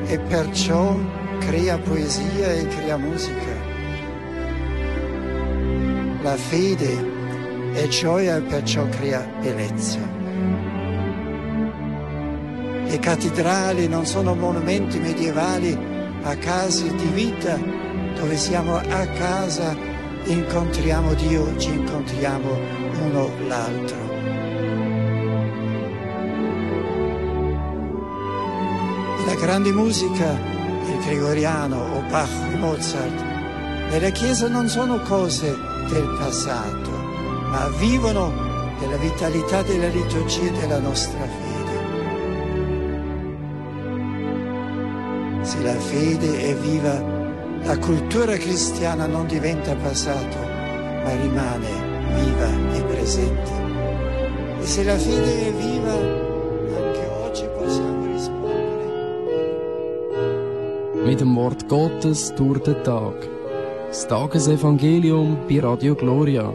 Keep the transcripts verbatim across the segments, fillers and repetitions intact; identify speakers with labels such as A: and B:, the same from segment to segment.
A: e perciò crea poesia e crea musica. La fede è gioia e perciò crea bellezza. Le cattedrali non sono monumenti medievali ma case di vita dove siamo a casa, incontriamo Dio, ci incontriamo uno l'altro. La grande musica, il gregoriano o Bach o Mozart, nella Chiesa non sono cose del passato, ma vivono della vitalità della liturgia della nostra fede. Se la fede è viva, la cultura cristiana non diventa passato, ma rimane viva e presente. E se la fede è viva, anche oggi possiamo rispondere.
B: Mit dem Wort Gottes durch den Tag. Das Tagesevangelium bei Radio Gloria.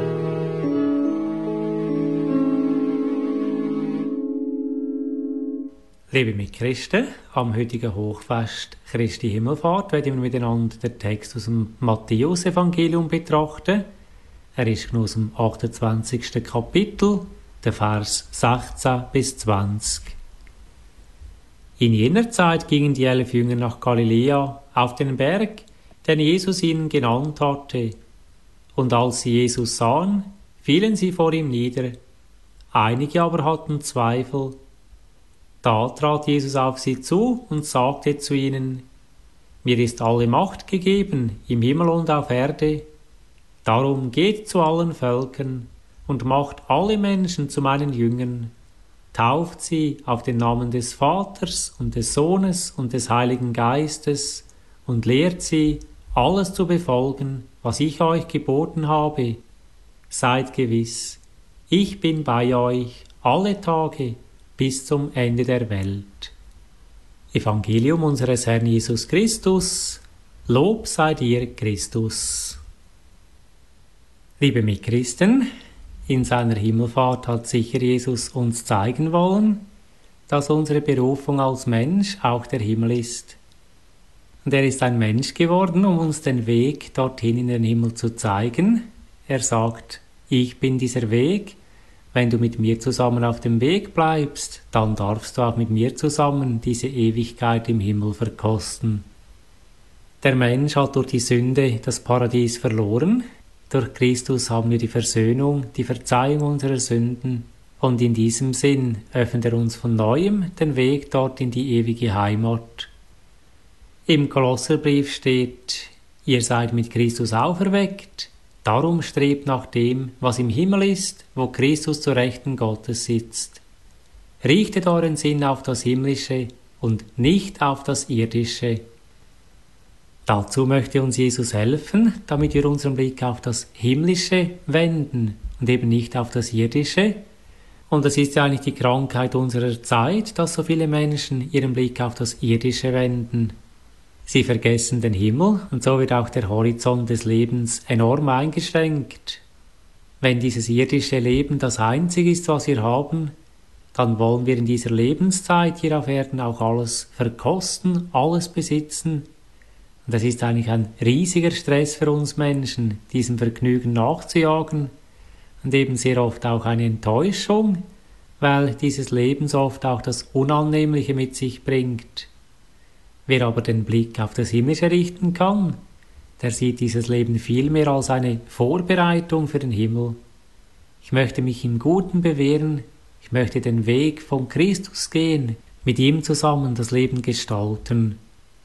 C: Liebe Mitchristen, am heutigen Hochfest Christi Himmelfahrt werden wir miteinander den Text aus dem Matthäus-Evangelium betrachten. Er ist aus dem achtundzwanzigsten Kapitel, der Vers sechzehn bis zwanzig. In jener Zeit gingen die elf Jünger nach Galiläa auf den Berg, den Jesus ihnen genannt hatte. Und als sie Jesus sahen, fielen sie vor ihm nieder. Einige aber hatten Zweifel. Da trat Jesus auf sie zu und sagte zu ihnen: Mir ist alle Macht gegeben, im Himmel und auf Erde. Darum geht zu allen Völkern und macht alle Menschen zu meinen Jüngern. Tauft sie auf den Namen des Vaters und des Sohnes und des Heiligen Geistes und lehrt sie, alles zu befolgen, was ich euch geboten habe. Seid gewiss, ich bin bei euch alle Tage bis zum Ende der Welt. Evangelium unseres Herrn Jesus Christus, Lob sei dir, Christus. Liebe Mitchristen, in seiner Himmelfahrt hat sicher Jesus uns zeigen wollen, dass unsere Berufung als Mensch auch der Himmel ist. Und er ist ein Mensch geworden, um uns den Weg dorthin in den Himmel zu zeigen. Er sagt, ich bin dieser Weg. Wenn du mit mir zusammen auf dem Weg bleibst, dann darfst du auch mit mir zusammen diese Ewigkeit im Himmel verkosten. Der Mensch hat durch die Sünde das Paradies verloren. Durch Christus haben wir die Versöhnung, die Verzeihung unserer Sünden. Und in diesem Sinn öffnet er uns von Neuem den Weg dort in die ewige Heimat. Im Kolosserbrief steht, ihr seid mit Christus auferweckt. Darum strebt nach dem, was im Himmel ist, wo Christus zur Rechten Gottes sitzt. Richtet euren Sinn auf das Himmlische und nicht auf das Irdische. Dazu möchte uns Jesus helfen, damit wir unseren Blick auf das Himmlische wenden und eben nicht auf das Irdische. Und das ist ja eigentlich die Krankheit unserer Zeit, dass so viele Menschen ihren Blick auf das Irdische wenden. Sie vergessen den Himmel und so wird auch der Horizont des Lebens enorm eingeschränkt. Wenn dieses irdische Leben das Einzige ist, was wir haben, dann wollen wir in dieser Lebenszeit hier auf Erden auch alles verkosten, alles besitzen. Und das ist eigentlich ein riesiger Stress für uns Menschen, diesem Vergnügen nachzujagen und eben sehr oft auch eine Enttäuschung, weil dieses Leben so oft auch das Unannehmliche mit sich bringt. Wer aber den Blick auf das Himmlische richten kann, der sieht dieses Leben vielmehr als eine Vorbereitung für den Himmel. Ich möchte mich im Guten bewähren, ich möchte den Weg von Christus gehen, mit ihm zusammen das Leben gestalten.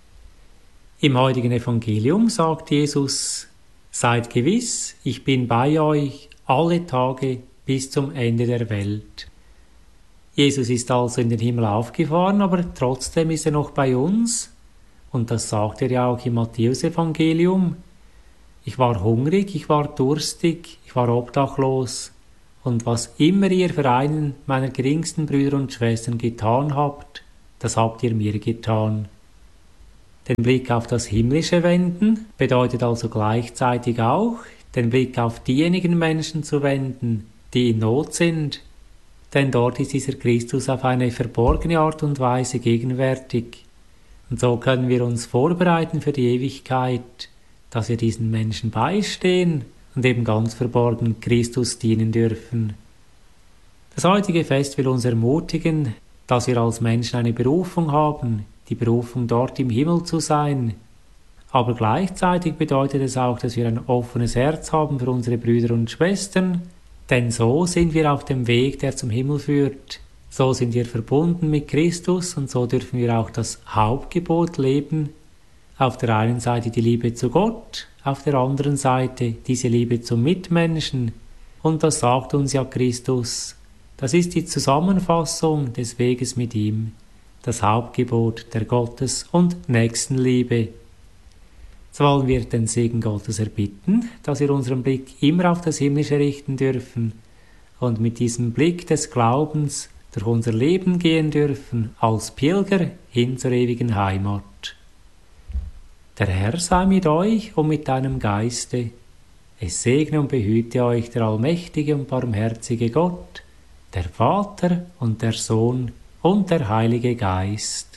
C: Im heutigen Evangelium sagt Jesus, seid gewiss, ich bin bei euch alle Tage bis zum Ende der Welt. Jesus ist also in den Himmel aufgefahren, aber trotzdem ist er noch bei uns. Und das sagt er ja auch im Matthäus-Evangelium. Ich war hungrig, ich war durstig, ich war obdachlos. Und was immer ihr für einen meiner geringsten Brüder und Schwestern getan habt, das habt ihr mir getan. Den Blick auf das Himmlische wenden bedeutet also gleichzeitig auch, den Blick auf diejenigen Menschen zu wenden, die in Not sind. Denn dort ist dieser Christus auf eine verborgene Art und Weise gegenwärtig. Und so können wir uns vorbereiten für die Ewigkeit, dass wir diesen Menschen beistehen und eben ganz verborgen Christus dienen dürfen. Das heutige Fest will uns ermutigen, dass wir als Menschen eine Berufung haben, die Berufung dort im Himmel zu sein. Aber gleichzeitig bedeutet es auch, dass wir ein offenes Herz haben für unsere Brüder und Schwestern, denn so sind wir auf dem Weg, der zum Himmel führt. So sind wir verbunden mit Christus und so dürfen wir auch das Hauptgebot leben. Auf der einen Seite die Liebe zu Gott, auf der anderen Seite diese Liebe zum Mitmenschen. Und das sagt uns ja Christus. Das ist die Zusammenfassung des Weges mit ihm, das Hauptgebot der Gottes- und Nächstenliebe. So wollen wir den Segen Gottes erbitten, dass wir unseren Blick immer auf das Himmlische richten dürfen und mit diesem Blick des Glaubens durch unser Leben gehen dürfen, als Pilger hin zur ewigen Heimat. Der Herr sei mit euch und mit deinem Geiste. Es segne und behüte euch der allmächtige und barmherzige Gott, der Vater und der Sohn und der Heilige Geist.